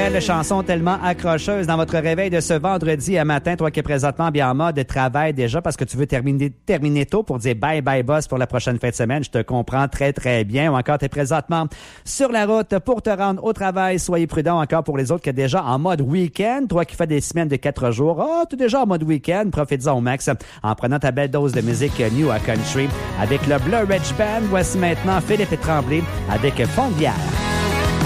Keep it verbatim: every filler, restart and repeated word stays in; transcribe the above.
belle chanson tellement accrocheuse dans votre réveil de ce vendredi à matin, toi qui es présentement bien en mode travail déjà parce que tu veux terminer, terminer tôt pour dire bye bye boss pour la prochaine fin de semaine. Je te comprends très très bien. Ou encore, tu es présentement sur la route pour te rendre au travail. Soyez prudent encore pour les autres qui sont déjà en mode week-end. Toi qui fais des semaines de quatre jours, oh, tu es déjà en mode week-end. Profite-en au max en prenant ta belle dose de musique new à country avec le Blue Ridge Band. Voici maintenant Philippe Tremblay avec Fond de bière.